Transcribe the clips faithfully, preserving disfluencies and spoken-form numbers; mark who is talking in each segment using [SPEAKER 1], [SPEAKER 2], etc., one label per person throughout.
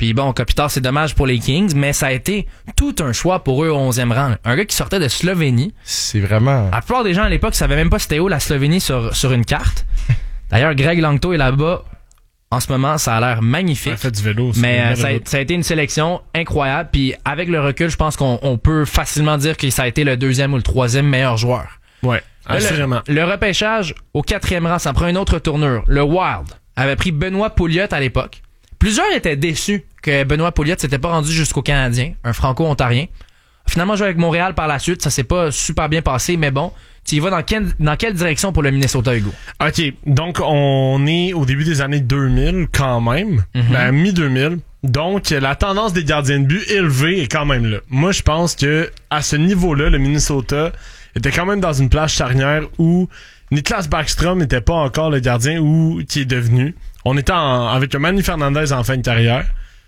[SPEAKER 1] Puis bon, Kopitar, c'est dommage pour les Kings, mais ça a été tout un choix pour eux au onzième rang. Un gars qui sortait de Slovénie.
[SPEAKER 2] C'est vraiment...
[SPEAKER 1] La plupart des gens à l'époque savaient même pas c'était où la Slovénie sur, sur une carte. D'ailleurs, Greg Langto est là-bas. En ce moment, ça a l'air magnifique.
[SPEAKER 3] On a fait du vélo.
[SPEAKER 1] Mais euh, ça, a, ça a été une sélection incroyable. Puis avec le recul, je pense qu'on on peut facilement dire que ça a été le deuxième ou le troisième meilleur joueur.
[SPEAKER 3] Ouais, assurément.
[SPEAKER 1] Le, le repêchage, au quatrième rang, ça prend une autre tournure. Le Wild avait pris Benoît Pouliot à l'époque. Plusieurs étaient déçus que Benoît Pouliot s'était pas rendu jusqu'au Canadien, un Franco-Ontarien. Finalement, joué avec Montréal par la suite. Ça s'est pas super bien passé, mais bon. Tu y vas dans quelle, dans quelle direction pour le Minnesota, Hugo?
[SPEAKER 3] OK, donc on est au début des années deux mille quand même, mm-hmm. ben, mi-deux mille. Donc la tendance des gardiens de but élevée est quand même là. Moi, je pense que à ce niveau-là, le Minnesota était quand même dans une plage charnière où Niklas Backstrom n'était pas encore le gardien où qui est devenu. On était en, avec un Manny Fernandez en fin de carrière.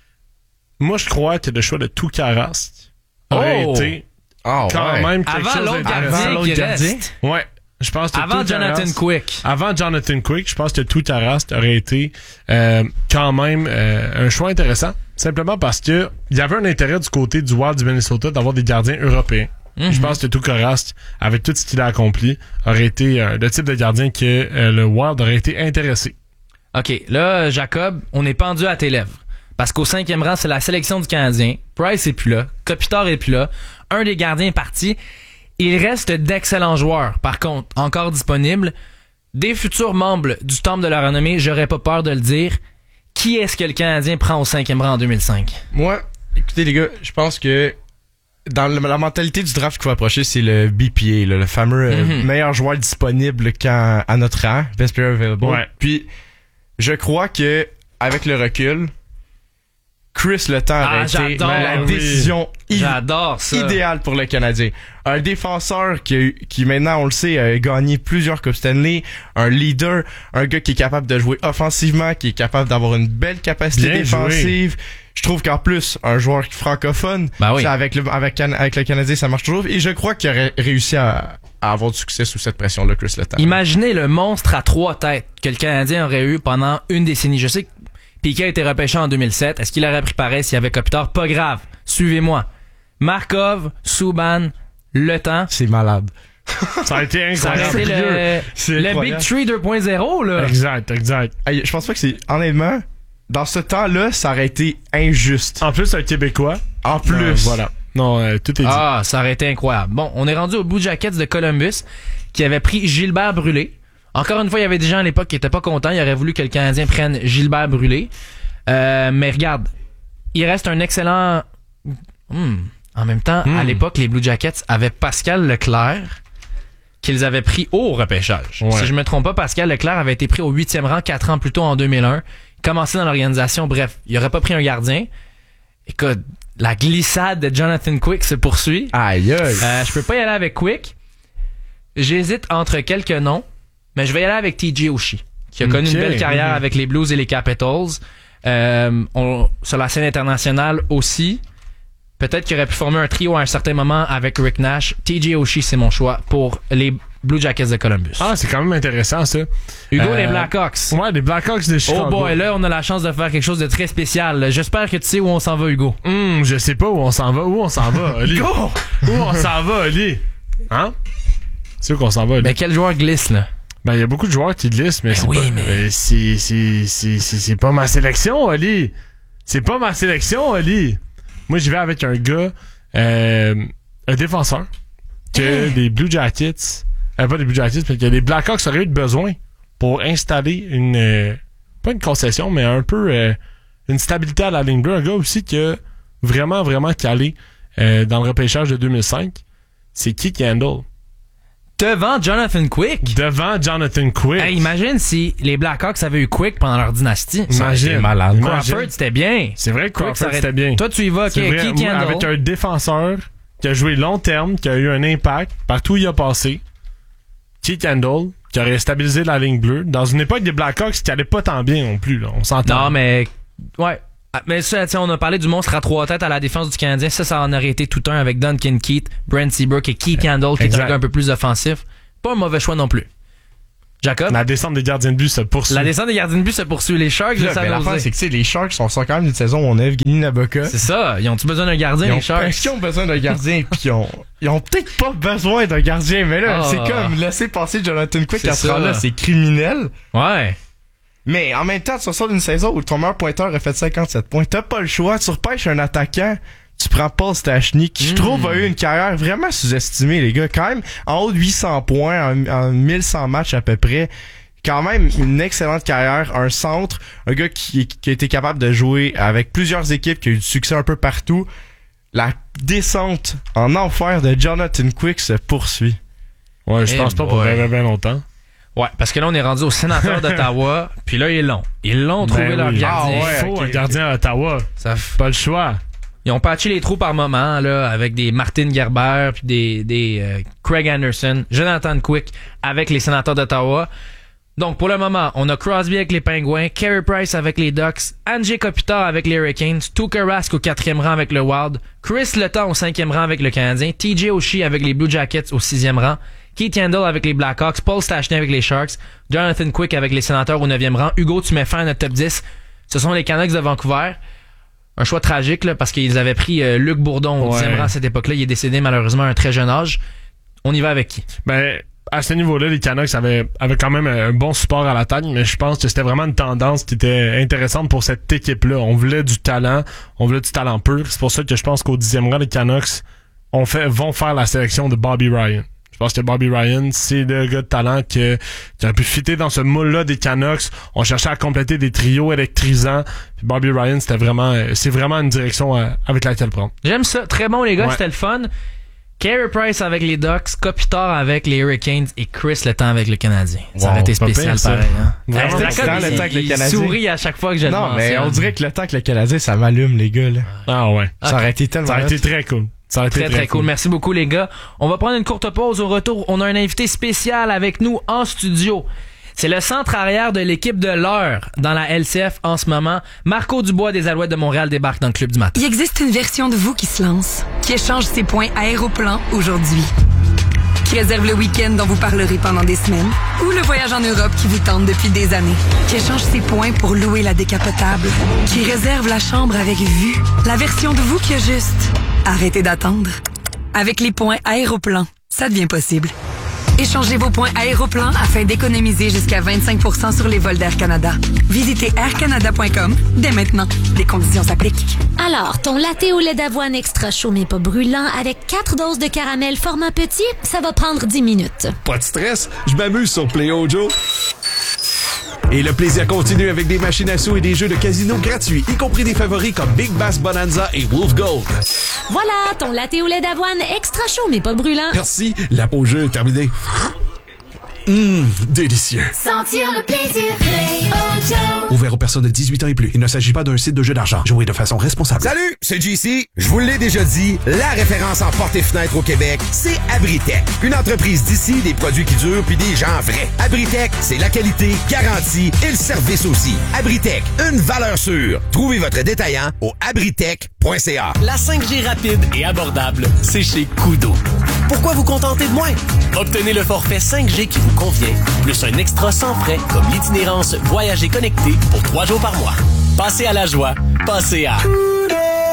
[SPEAKER 3] Moi, je crois que le choix de Tuukka Rask aurait
[SPEAKER 1] oh.
[SPEAKER 3] été
[SPEAKER 2] Oh,
[SPEAKER 3] quand
[SPEAKER 2] ouais.
[SPEAKER 3] même quelque
[SPEAKER 1] avant
[SPEAKER 3] chose
[SPEAKER 1] l'autre
[SPEAKER 3] d'intéressant.
[SPEAKER 1] gardien qui reste.
[SPEAKER 3] Ouais. Je pense que
[SPEAKER 1] avant Jonathan
[SPEAKER 3] Rask,
[SPEAKER 1] Quick.
[SPEAKER 3] Avant Jonathan Quick, je pense que Tuukka Rask aurait été euh, quand même euh, un choix intéressant. Simplement parce que il y avait un intérêt du côté du Wild du Minnesota d'avoir des gardiens européens. Mm-hmm. Je pense que Tuukka Rask, avec tout ce qu'il a accompli, aurait été euh, le type de gardien que euh, le Wild aurait été intéressé.
[SPEAKER 1] OK, là, Jacob, on est pendu à tes lèvres. Parce qu'au cinquième rang, c'est la sélection du Canadien. Price est plus là. Kopitar est plus là. Un des gardiens est parti. Il reste d'excellents joueurs, par contre, encore disponibles. Des futurs membres du Temple de la Renommée, j'aurais pas peur de le dire. Qui est-ce que le Canadien prend au cinquième rang en deux mille cinq?
[SPEAKER 2] Moi, écoutez les gars, je pense que dans le, la mentalité du draft qu'il faut approcher, c'est le B P A, là, le fameux mm-hmm. euh, meilleur joueur disponible quand, à notre rang, Best Player Available.
[SPEAKER 3] Ouais.
[SPEAKER 2] Puis, je crois que avec le recul, Chris Letang
[SPEAKER 1] ah,
[SPEAKER 2] aurait été la
[SPEAKER 1] oui.
[SPEAKER 2] décision i-
[SPEAKER 1] J'adore ça.
[SPEAKER 2] idéale pour le Canadien. Un défenseur qui, qui maintenant, on le sait, a gagné plusieurs Coupes Stanley, un leader, un gars qui est capable de jouer offensivement, qui est capable d'avoir une belle capacité
[SPEAKER 3] Bien
[SPEAKER 2] défensive.
[SPEAKER 3] joué.
[SPEAKER 2] Je trouve qu'en plus, un joueur francophone,
[SPEAKER 1] ben oui.
[SPEAKER 2] ça, avec, le, avec, avec le Canadien, ça marche toujours. Et je crois qu'il aurait réussi à, à avoir du succès sous cette pression-là, Chris Letang.
[SPEAKER 1] Imaginez le monstre à trois têtes que le Canadien aurait eu pendant une décennie. Je sais que Piquet a été repêché en deux mille sept. Est-ce qu'il aurait pris pareil s'il y avait Kopitar? Pas grave. Suivez-moi. Markov, Subban, Letang.
[SPEAKER 2] C'est malade.
[SPEAKER 3] Ça a été
[SPEAKER 1] Ça
[SPEAKER 3] incroyable.
[SPEAKER 1] aurait été le,
[SPEAKER 2] C'est
[SPEAKER 1] le
[SPEAKER 2] incroyable.
[SPEAKER 1] Big Tree deux point zéro, là.
[SPEAKER 3] Exact, exact.
[SPEAKER 2] Hey, je pense pas que c'est... Honnêtement, dans ce temps-là, ça aurait été injuste.
[SPEAKER 3] En plus, un Québécois.
[SPEAKER 2] En plus.
[SPEAKER 3] Euh, voilà. Non, euh, tout est dit.
[SPEAKER 1] Ah, ça aurait été incroyable. Bon, on est rendu au Blue Jackets de Columbus qui avait pris Gilbert Brûlé. Encore une fois, il y avait des gens à l'époque qui étaient pas contents. Ils auraient voulu que le Canadien prenne Gilbert Brûlé. Euh, mais regarde, il reste un excellent... Hmm. En même temps,
[SPEAKER 3] Hmm.
[SPEAKER 1] à l'époque, les Blue Jackets avaient Pascal Leclerc qu'ils avaient pris au repêchage.
[SPEAKER 3] Ouais.
[SPEAKER 1] Si je me trompe pas, Pascal Leclerc avait été pris au huitième rang quatre ans plus tôt en deux mille un. Il commençait dans l'organisation. Bref, il aurait pas pris un gardien. Écoute, la glissade de Jonathan Quick se poursuit.
[SPEAKER 2] Aïe aïe.
[SPEAKER 1] Euh, je peux pas y aller avec Quick. J'hésite entre quelques noms, mais je vais y aller avec T J Oshie, qui a connu
[SPEAKER 3] Okay.
[SPEAKER 1] une belle carrière
[SPEAKER 3] Mm-hmm.
[SPEAKER 1] avec les Blues et les Capitals. Euh, on, sur la scène internationale aussi. Peut-être qu'il aurait pu former un trio à un certain moment avec Rick Nash. T J Oshie, c'est mon choix pour les Blue Jackets de Columbus.
[SPEAKER 3] Ah, c'est quand même intéressant, ça.
[SPEAKER 1] Hugo,
[SPEAKER 3] Euh,
[SPEAKER 1] les Blackhawks.
[SPEAKER 3] Ouais, les Blackhawks de Chicago.
[SPEAKER 1] Oh boy, là, on a la chance de faire quelque chose de très spécial. J'espère que tu sais où on s'en va, Hugo.
[SPEAKER 3] Hum, je sais pas où on s'en va. Où on s'en va, Oli?
[SPEAKER 1] Go!
[SPEAKER 3] Où on s'en va, Oli? Hein? C'est où qu'on s'en va, Oli?
[SPEAKER 1] Ben, quel joueur glisse, là?
[SPEAKER 3] Ben, il y a beaucoup de joueurs qui glissent, mais
[SPEAKER 1] Ben
[SPEAKER 3] c'est
[SPEAKER 1] oui,
[SPEAKER 3] pas,
[SPEAKER 1] mais-
[SPEAKER 3] euh, c'est, c'est, c'est, c'est, c'est pas ma sélection, Oli. C'est pas ma sélection, Oli. Moi, j'y vais avec un gars, euh, un défenseur, que les Blue Jackets, euh, pas les Blue Jackets, mais que les Blackhawks auraient eu besoin pour installer une, euh, pas une concession, mais un peu, euh, une stabilité à la ligne bleue. Un gars aussi qui a vraiment, vraiment calé, euh, dans le repêchage de deux mille cinq. C'est Keith Yandel.
[SPEAKER 1] Devant Jonathan Quick.
[SPEAKER 3] Devant Jonathan Quick.
[SPEAKER 1] Hey, imagine si les Blackhawks avaient eu Quick pendant leur dynastie.
[SPEAKER 3] Imagine.
[SPEAKER 2] C'est malade.
[SPEAKER 3] Imagine.
[SPEAKER 1] Crawford, c'était bien.
[SPEAKER 3] C'est vrai que
[SPEAKER 1] Quick, ça
[SPEAKER 3] Crawford,
[SPEAKER 1] aurait-
[SPEAKER 3] c'était bien.
[SPEAKER 1] Toi, tu y vas,
[SPEAKER 3] C'est
[SPEAKER 1] Keith
[SPEAKER 3] vrai, moi,
[SPEAKER 1] Yandel.
[SPEAKER 3] avec un défenseur qui a joué long terme, qui a eu un impact partout où il a passé. Keith Yandel, qui aurait stabilisé la ligne bleue. Dans une époque des Blackhawks qui allait pas tant bien non plus, là. On s'entend.
[SPEAKER 1] Non, mais... Ouais. Ah, mais ça, tiens, on a parlé du monstre à trois têtes à la défense du Canadien. Ça, ça en aurait été tout un avec Duncan Keith, Brent Seabrook et Keith Yandel, qui est un
[SPEAKER 3] Exact.
[SPEAKER 1] gars un peu plus offensif. Pas un mauvais choix non plus. Jacob?
[SPEAKER 3] La descente des gardiens de but se poursuit.
[SPEAKER 1] La descente des gardiens de but se poursuit. Les Sharks de
[SPEAKER 2] Là,
[SPEAKER 1] San
[SPEAKER 2] ben, l'affaire,
[SPEAKER 1] Jose.
[SPEAKER 2] c'est que, tu sais, les Sharks sont, sont quand même une saison où on a Evgeny Nabokov.
[SPEAKER 1] C'est ça. Ils ont-tu besoin d'un gardien,
[SPEAKER 2] Ils ont,
[SPEAKER 1] les Sharks?
[SPEAKER 2] est-ce qu'ils ont besoin d'un gardien? Puis ils ont, ils ont peut-être pas besoin d'un gardien, mais là,
[SPEAKER 1] Ah.
[SPEAKER 2] c'est comme laisser passer Jonathan Quick
[SPEAKER 1] C'est
[SPEAKER 2] à ce
[SPEAKER 1] ça.
[SPEAKER 2] rang-là, c'est criminel.
[SPEAKER 1] Ouais.
[SPEAKER 2] Mais en même temps, tu sors d'une saison où ton meilleur pointeur a fait cinquante-sept points. T'as pas le choix. Tu repêches un attaquant. Tu prends Paul Stachny, qui je
[SPEAKER 1] Mm.
[SPEAKER 2] trouve a eu une carrière vraiment sous-estimée, les gars. Quand même, en haut de huit cents points, en, en mille cent matchs à peu près. Quand même, une excellente carrière. Un centre. Un gars qui, qui a été capable de jouer avec plusieurs équipes, qui a eu du succès un peu partout. La descente en enfer de Jonathan Quick se poursuit.
[SPEAKER 3] Ouais, je
[SPEAKER 1] Eh
[SPEAKER 3] pense pas pour
[SPEAKER 1] boy.
[SPEAKER 3] bien, bien longtemps.
[SPEAKER 1] Ouais, parce que là, on est rendu au sénateur d'Ottawa, puis là, ils l'ont. Ils l'ont trouvé
[SPEAKER 3] Ben
[SPEAKER 1] leur
[SPEAKER 3] oui.
[SPEAKER 1] gardien.
[SPEAKER 2] Ah ouais.
[SPEAKER 3] Il faut
[SPEAKER 2] ok,
[SPEAKER 3] un
[SPEAKER 2] ok.
[SPEAKER 3] gardien à Ottawa.
[SPEAKER 1] Ça f-
[SPEAKER 3] Pas le choix.
[SPEAKER 1] Ils ont patché les trous par moment, là, avec des Martin Gerber, puis des, des euh, Craig Anderson, Jonathan Quick avec les sénateurs d'Ottawa. Donc, pour le moment, on a Crosby avec les Penguins, Carey Price avec les Ducks, Anze Kopitar avec les Hurricanes, Tuukka Rask au quatrième rang avec le Wild, Chris Letang au cinquième rang avec le Canadien, T J Oshie avec les Blue Jackets au sixième rang, Keith Yandel avec les Blackhawks, Paul Stachny avec les Sharks, Jonathan Quick avec les Sénateurs au neuvième rang. Hugo, tu mets fin à notre top dix. Ce sont les Canucks de Vancouver. Un choix tragique, là, parce qu'ils avaient pris euh, Luc Bourdon au
[SPEAKER 3] Ouais.
[SPEAKER 1] dixième rang à cette époque-là. Il est décédé malheureusement à un très jeune âge. On y va avec qui?
[SPEAKER 3] Ben, à ce niveau-là, les Canucks avaient, avaient quand même un bon support à l'attaque, mais je pense que c'était vraiment une tendance qui était intéressante pour cette équipe-là. On voulait du talent, on voulait du talent pur. C'est pour ça que je pense qu'au dixième rang, les Canucks ont fait, vont faire la sélection de Bobby Ryan. Je pense que Bobby Ryan, c'est le gars de talent que, qui aurait pu fitter dans ce moule-là des Canucks. On cherchait à compléter des trios électrisants. Puis Bobby Ryan, c'était vraiment, euh, c'est vraiment une direction euh, avec laquelle prendre.
[SPEAKER 1] J'aime ça. Très bon, les gars.
[SPEAKER 3] Ouais.
[SPEAKER 1] C'était le fun. Carey Price avec les Ducks, Kopitar avec les Hurricanes et Chris Letang avec le Canadien. Ça
[SPEAKER 3] Wow,
[SPEAKER 1] aurait été
[SPEAKER 3] pas
[SPEAKER 1] spécial,
[SPEAKER 3] pire, ça.
[SPEAKER 1] pareil. Hein?
[SPEAKER 3] Vraiment.
[SPEAKER 1] Hey,
[SPEAKER 2] C'est
[SPEAKER 1] Jacob,
[SPEAKER 2] excitant,
[SPEAKER 1] il-
[SPEAKER 2] le temps avec le
[SPEAKER 1] il
[SPEAKER 2] Canadien.
[SPEAKER 1] sourit à chaque fois que je le
[SPEAKER 2] Non, mais
[SPEAKER 1] mentionne.
[SPEAKER 2] on dirait que le temps que le Canadien, ça m'allume, les gars, là.
[SPEAKER 3] Ah ouais.
[SPEAKER 2] Ça aurait été tellement
[SPEAKER 3] Ça aurait été
[SPEAKER 2] hot.
[SPEAKER 3] très cool. Ça aurait été
[SPEAKER 1] Très, très cool. Merci beaucoup, les gars. On va prendre une courte pause. Au retour, on a un invité spécial avec nous en studio. C'est le centre arrière de l'équipe de l'heure dans la L C F en ce moment. Marco Dubois des Alouettes de Montréal débarque dans le Club du matin.
[SPEAKER 4] Il existe une version de vous qui se lance, qui échange ses points Aéroplan aujourd'hui, qui réserve le week-end dont vous parlerez pendant des semaines, ou le voyage en Europe qui vous tente depuis des années, qui échange ses points pour louer la décapotable, qui réserve la chambre avec vue, la version de vous qui a juste arrêtez d'attendre. Avec les points Aéroplan, ça devient possible. Échangez vos points Aéroplan afin d'économiser jusqu'à vingt-cinq pour cent sur les vols d'Air Canada. Visitez air canada point com dès maintenant. Les conditions s'appliquent.
[SPEAKER 5] Alors, ton latte au lait d'avoine extra chaud mais pas brûlant avec quatre doses de caramel format petit, ça va prendre dix minutes.
[SPEAKER 6] Pas de stress, je m'amuse sur Play-O-Joe. Et le plaisir continue avec des machines à sous et des jeux de casino gratuits, y compris des favoris comme Big Bass Bonanza et Wolf Gold.
[SPEAKER 5] Voilà, ton latte au lait d'avoine extra chaud mais pas brûlant.
[SPEAKER 6] Merci, la pause jeu est terminée. Hum, délicieux.
[SPEAKER 5] Sentir le plaisir Play-O-Joe.
[SPEAKER 6] Ouvert aux personnes de dix-huit ans et plus. Il ne s'agit pas d'un site de jeu d'argent. Jouez de façon responsable.
[SPEAKER 7] Salut, c'est J C. Je vous l'ai déjà dit, la référence en portes et fenêtres au Québec, c'est Abritech. Une entreprise d'ici, des produits qui durent puis des gens vrais. Abritech, c'est la qualité, garantie et le service aussi. Abritech, une valeur sûre. Trouvez votre détaillant au abritech point c a.
[SPEAKER 8] La cinq G rapide et abordable, c'est chez Kudo. Pourquoi vous contenter de moins? Obtenez le forfait cinq G qui vous convient, plus un extra sans frais comme l'itinérance Voyager connecté pour trois jours par mois. Passez à la joie, passez à Kudo.